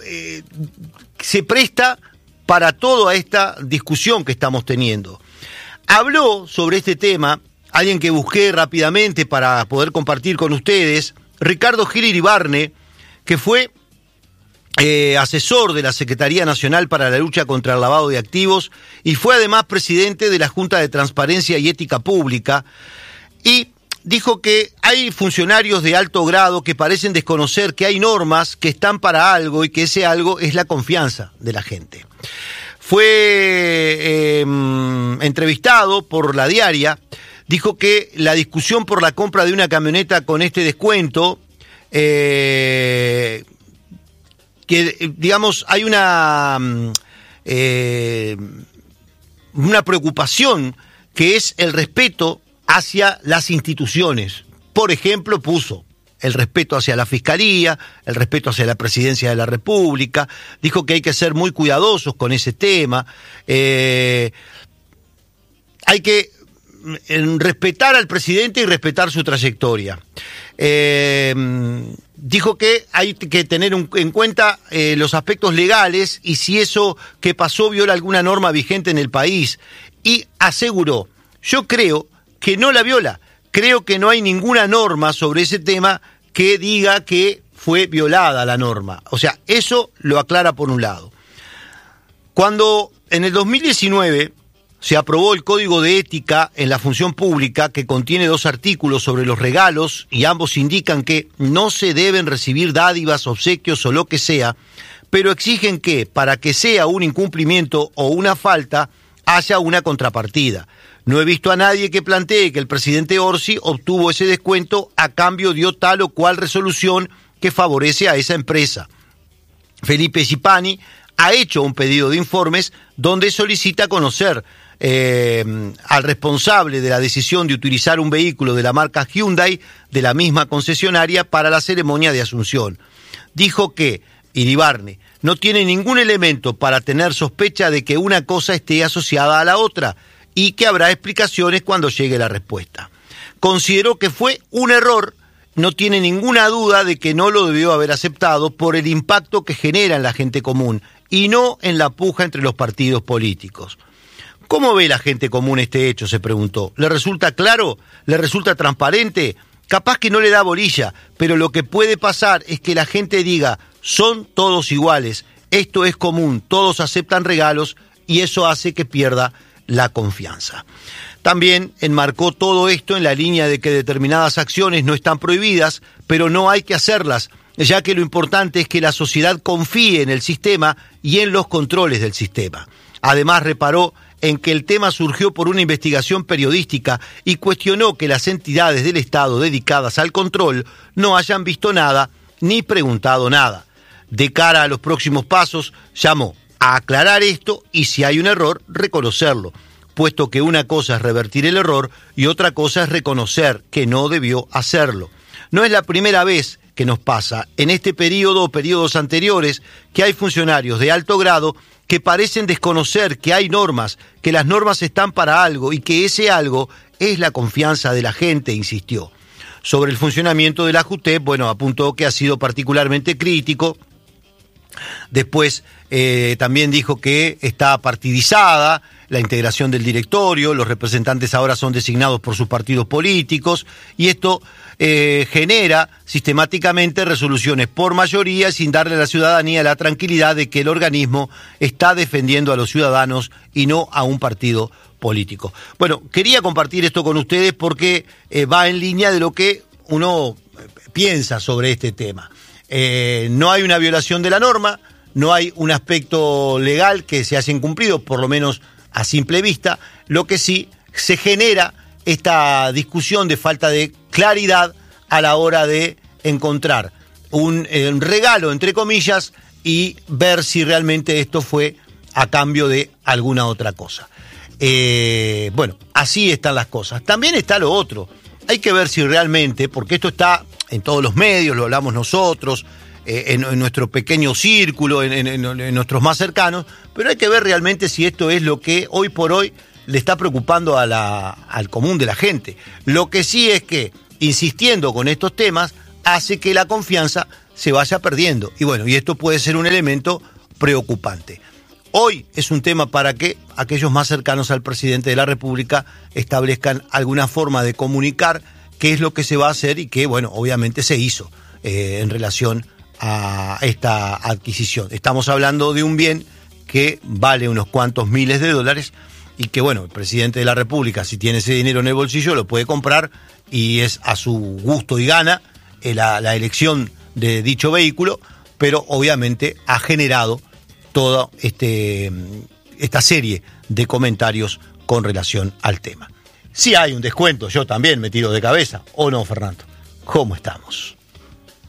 se presta para toda esta discusión que estamos teniendo. Habló sobre este tema alguien que busqué rápidamente para poder compartir con ustedes, Ricardo Gil Iribarne, que fue asesor de la Secretaría Nacional para la Lucha contra el Lavado de Activos y fue además presidente de la Junta de Transparencia y Ética Pública, y dijo que hay funcionarios de alto grado que parecen desconocer que hay normas que están para algo y que ese algo es la confianza de la gente. Fue entrevistado por La Diaria, dijo que la discusión por la compra de una camioneta con este descuento, que digamos hay una preocupación que es el respeto hacia las instituciones. Por ejemplo, puso el respeto hacia la Fiscalía, el respeto hacia la Presidencia de la República, dijo que hay que ser muy cuidadosos con ese tema, hay que respetar al presidente y respetar su trayectoria. Dijo que hay que tener en cuenta los aspectos legales y si eso que pasó viola alguna norma vigente en el país, y aseguró: yo creo que no la viola, creo que no hay ninguna norma sobre ese tema que diga que fue violada la norma. O sea, eso lo aclara por un lado. Cuando en el 2019 se aprobó el Código de Ética en la Función Pública, que contiene 2 artículos sobre los regalos, y ambos indican que no se deben recibir dádivas, obsequios o lo que sea, pero exigen que, para que sea un incumplimiento o una falta, haya una contrapartida. No he visto a nadie que plantee que el presidente Orsi obtuvo ese descuento a cambio de tal o cual resolución que favorece a esa empresa. Felipe Schipani ha hecho un pedido de informes donde solicita conocer al responsable de la decisión de utilizar un vehículo de la marca Hyundai de la misma concesionaria para la ceremonia de Asunción. Dijo que Iribarne no tiene ningún elemento para tener sospecha de que una cosa esté asociada a la otra y que habrá explicaciones cuando llegue la respuesta. Consideró que fue un error, no tiene ninguna duda de que no lo debió haber aceptado por el impacto que genera en la gente común y no en la puja entre los partidos políticos. ¿Cómo ve la gente común este hecho?, se preguntó. ¿Le resulta claro? ¿Le resulta transparente? Capaz que no le da bolilla, pero lo que puede pasar es que la gente diga: son todos iguales, esto es común, todos aceptan regalos, y eso hace que pierda la confianza. También enmarcó todo esto en la línea de que determinadas acciones no están prohibidas, pero no hay que hacerlas, ya que lo importante es que la sociedad confíe en el sistema y en los controles del sistema. Además, reparó en que el tema surgió por una investigación periodística y cuestionó que las entidades del Estado dedicadas al control no hayan visto nada ni preguntado nada. De cara a los próximos pasos, llamó a aclarar esto y, si hay un error, reconocerlo, puesto que una cosa es revertir el error y otra cosa es reconocer que no debió hacerlo. No es la primera vez que nos pasa en este periodo o periodos anteriores que hay funcionarios de alto grado que parecen desconocer que hay normas, que las normas están para algo y que ese algo es la confianza de la gente, insistió. Sobre el funcionamiento de la JUTEP, apuntó que ha sido particularmente crítico. Después también dijo que está partidizada la integración del directorio, los representantes ahora son designados por sus partidos políticos y esto genera sistemáticamente resoluciones por mayoría sin darle a la ciudadanía la tranquilidad de que el organismo está defendiendo a los ciudadanos y no a un partido político. Bueno, quería compartir esto con ustedes porque va en línea de lo que uno piensa sobre este tema. No hay una violación de la norma, no hay un aspecto legal que se haya incumplido, por lo menos a simple vista. Lo que sí se genera esta discusión de falta de claridad a la hora de encontrar un regalo, entre comillas, y ver si realmente esto fue a cambio de alguna otra cosa. Así están las cosas. También está lo otro. Hay que ver si realmente, porque esto está en todos los medios, lo hablamos nosotros, en nuestro pequeño círculo, en nuestros más cercanos, pero hay que ver realmente si esto es lo que hoy por hoy le está preocupando al común de la gente. Lo que sí es que, insistiendo con estos temas, hace que la confianza se vaya perdiendo. Y bueno, y esto puede ser un elemento preocupante. Hoy es un tema para que aquellos más cercanos al presidente de la República establezcan alguna forma de comunicar qué es lo que se va a hacer y que, bueno, obviamente se hizo en relación a esta adquisición. Estamos hablando de un bien que vale unos cuantos miles de dólares y que, bueno, el presidente de la República, si tiene ese dinero en el bolsillo, lo puede comprar y es a su gusto y gana la elección de dicho vehículo, pero obviamente ha generado toda esta serie de comentarios con relación al tema. Si hay un descuento, yo también me tiro de cabeza, ¿o no, Fernando? ¿Cómo estamos?